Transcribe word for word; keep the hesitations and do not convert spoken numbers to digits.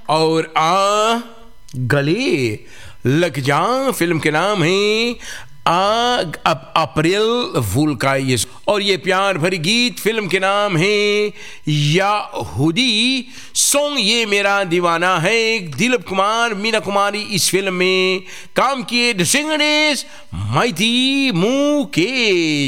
और आ गले लग जा फिल्म के नाम है आ अब अप्रैल फूल का ये, और ये प्यार भरी गीत फिल्म के नाम है याहुदी सॉन्ग ये मेरा दीवाना है। दिलीप कुमार, मीना कुमारी इस फिल्म में काम किए। The singer is mighty Mukesh.